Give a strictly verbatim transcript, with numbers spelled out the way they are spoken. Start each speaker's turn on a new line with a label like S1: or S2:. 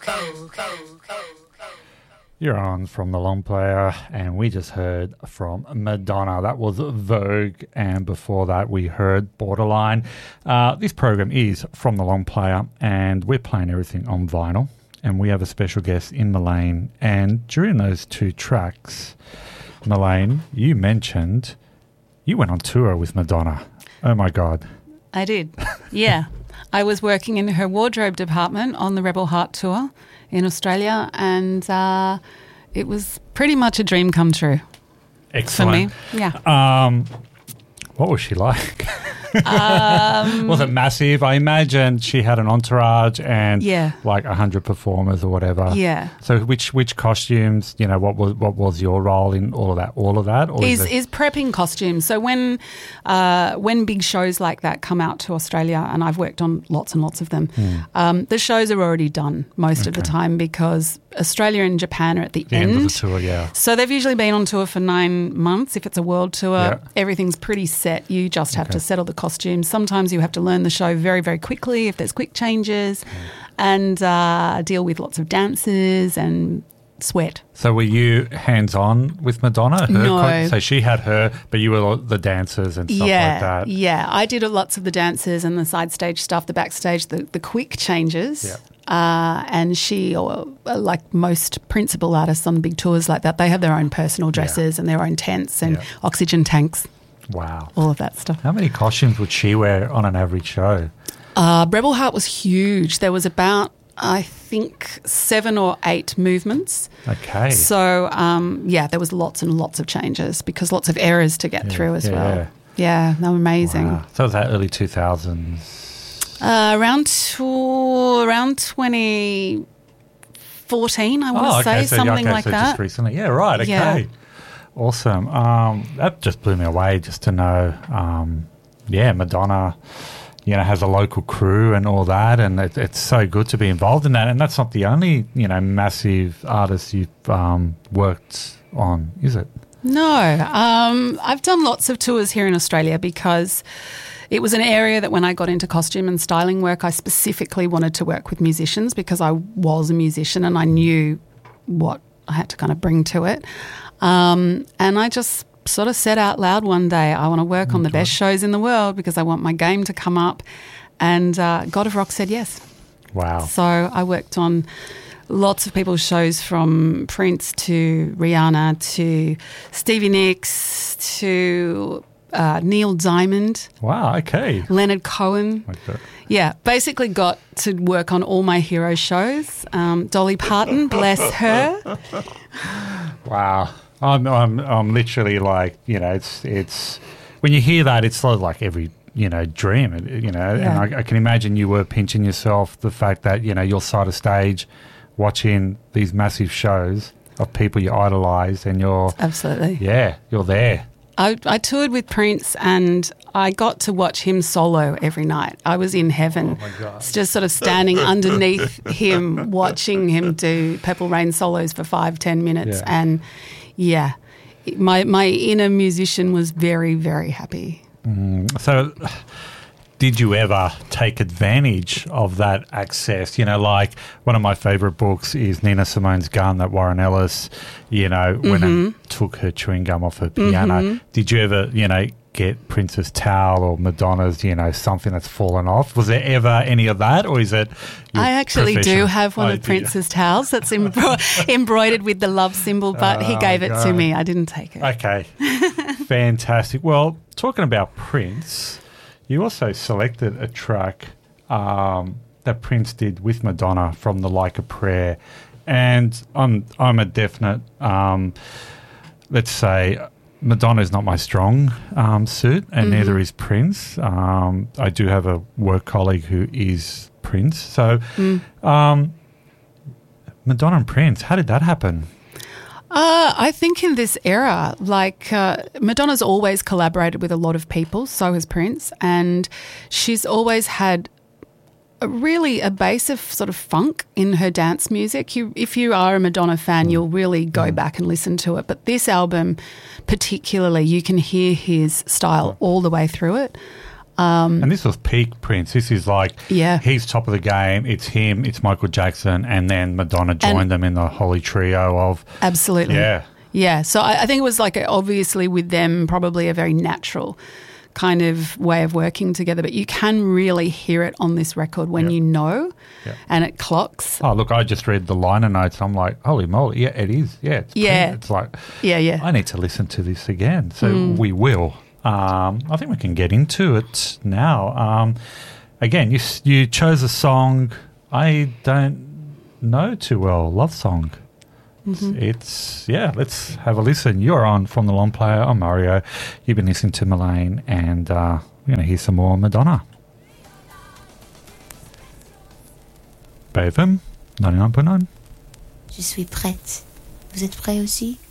S1: You're on From the Long Player, and we just heard from Madonna. That was Vogue, and before that we heard Borderline. Uh, this program is From the Long Player, and we're playing everything on vinyl, and we have a special guest in Melaine. And during those two tracks, Melaine, you mentioned you went on tour with Madonna. Oh, my God.
S2: I did, yeah. I was working in her wardrobe department on the Rebel Heart tour in Australia, and uh, it was pretty much a dream come true.
S1: Excellent.
S2: For me. Yeah.
S1: Um, what was she like?
S2: Um,
S1: was it massive? I imagine she had an entourage and
S2: yeah.
S1: like a hundred performers or whatever.
S2: Yeah.
S1: So which which costumes? You know, what was what was your role in all of that? All of that, or
S2: is
S1: is, it-
S2: is prepping costumes. So when uh, when big shows like that come out to Australia, and I've worked on lots and lots of them,
S1: mm.
S2: um, the shows are already done most
S1: okay.
S2: of the time because Australia and Japan are at the,
S1: the
S2: end.
S1: end of the tour. Yeah.
S2: So they've usually been on tour for nine months. If it's a world tour,
S1: yeah.
S2: everything's pretty set. You just have
S1: okay.
S2: to settle the costumes. Sometimes you have to learn the show very, very quickly if there's quick changes, mm. and uh, deal with lots of dances and sweat.
S1: So were you hands-on with Madonna? Her
S2: no.
S1: co- so she had her, but you were the dancers and stuff
S2: yeah,
S1: like that.
S2: Yeah, I did lots of the dances and the side stage stuff, the backstage, the, the quick changes.
S1: Yeah.
S2: Uh, and she, or like most principal artists on big tours like that, they have their own personal dresses yeah. and their own tents and yeah. oxygen tanks.
S1: Wow.
S2: All of that stuff.
S1: How many costumes would she wear on an average show?
S2: Uh, Rebel Heart was huge. There was about, I think, seven or eight movements.
S1: Okay.
S2: So, um, yeah, there was lots and lots of changes because lots of errors to get
S1: yeah,
S2: through as
S1: yeah,
S2: well.
S1: Yeah.
S2: yeah, they were amazing.
S1: Wow. So was that early two thousands?
S2: Uh, around to, around twenty fourteen, I want to
S1: oh, okay.
S2: say,
S1: so,
S2: something
S1: okay,
S2: like
S1: so
S2: that.
S1: Just recently. Yeah, right. Okay.
S2: Yeah.
S1: Awesome. Um, that just blew me away just to know, um, yeah, Madonna, you know, has a local crew and all that, and it, it's so good to be involved in that. And that's not the only, you know, massive artist you've um, worked on, is it?
S2: No. Um, I've done lots of tours here in Australia because it was an area that when I got into costume and styling work, I specifically wanted to work with musicians because I was a musician and I knew what I had to kind of bring to it. Um, and I just sort of said out loud one day, I want to work oh, on the God. best shows in the world because I want my game to come up. And uh, God of Rock said yes.
S1: Wow.
S2: So I worked on lots of people's shows, from Prince to Rihanna to Stevie Nicks to uh, Neil Diamond.
S1: Wow, okay.
S2: Leonard Cohen.
S1: Okay.
S2: Yeah, basically got to work on all my hero shows. Um, Dolly Parton, bless her.
S1: Wow. I'm, I'm, I'm literally like, you know, it's, it's, when you hear that, it's sort of like every, you know, dream, you know,
S2: yeah.
S1: and I, I can imagine you were pinching yourself, the fact that, you know, you're side of stage watching these massive shows of people you idolise and you're,
S2: absolutely,
S1: yeah, you're there.
S2: I, I toured with Prince and I got to watch him solo every night. I was in heaven.
S1: Oh my God.
S2: Just sort of standing underneath him, watching him do Purple Rain solos for five, ten minutes.
S1: Yeah.
S2: And yeah, my my inner musician was very, very happy.
S1: Mm, so did you ever take advantage of that access? You know, like one of my favourite books is Nina Simone's Gun, that Warren Ellis, you know, when
S2: mm-hmm.
S1: it took her chewing gum off her piano.
S2: Mm-hmm.
S1: Did you ever, you know, get Prince's towel or Madonna's, you know, something that's fallen off? Was there ever any of that, or is it your
S2: I actually
S1: profession?
S2: do have one
S1: oh,
S2: of Prince's towels that's embro- embroidered with the love symbol, but
S1: oh,
S2: he gave it
S1: God.
S2: to me. I didn't take it.
S1: Okay. Fantastic. Well, talking about Prince, you also selected a track um, that Prince did with Madonna from the Like a Prayer. And I'm, I'm a definite, um, let's say, Madonna is not my strong um, suit, and
S2: mm-hmm.
S1: neither is Prince. Um, I do have a work colleague who is Prince. So
S2: mm.
S1: um, Madonna and Prince, how did that happen?
S2: Uh, I think in this era, like uh, Madonna's always collaborated with a lot of people, so has Prince, and she's always had a really a base of sort of funk in her dance music. You, if you are a Madonna fan, you'll really go mm. back and listen to it. But this album particularly, you can hear his style all the way through it. Um,
S1: and this was peak Prince. This is like,
S2: Yeah.
S1: he's top of the game. It's him, it's Michael Jackson, and then Madonna joined them in the holy trio of,
S2: absolutely.
S1: yeah.
S2: Yeah. So I, I think it was like, a, obviously with them, probably a very natural kind of way of working together. But you can really hear it on this record when
S1: Yep.
S2: you know,
S1: Yep.
S2: and it clocks.
S1: Oh, look, I just read the liner notes. I'm like, holy moly. Yeah, it is. Yeah. It's
S2: Yeah.
S1: Prince. It's like,
S2: Yeah, yeah.
S1: I need to listen to this again. So
S2: Mm.
S1: we will. Um, I think we can get into it now. Um, again, you s- you chose a song I don't know too well, Love Song.
S2: Mm-hmm.
S1: It's, yeah, let's have a listen. You're on From the Long Player. I'm Mario. You've been listening to Melaine, and uh, we're going to hear some more Madonna. B F M ninety-nine point nine.
S3: Je suis prête. Vous êtes prêts aussi?